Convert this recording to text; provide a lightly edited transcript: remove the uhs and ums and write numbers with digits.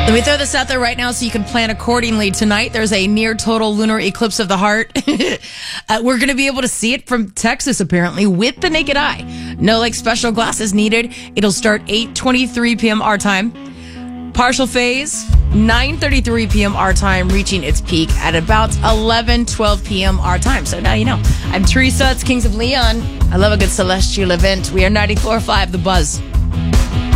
Let me throw this out there right now so you can plan accordingly. Tonight, there's a near total lunar eclipse of the heart. We're going to be able to see it from Texas, apparently, with the naked eye. No special glasses needed. It'll start 8:23 p.m. our time. Partial phase, 9:33 p.m. our time, reaching its peak at about 11:12 p.m. our time. So now you know. I'm Teresa. It's Kings of Leon. I love a good celestial event. We are 94.5 The Buzz.